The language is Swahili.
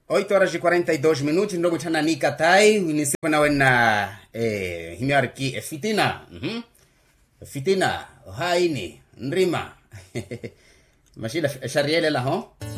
8 horas e 42 minutos, ndogo tana nika tai, unisipa na wena, himiariki, fitina, fitina, haini, nrima, mashida, shariele la ho?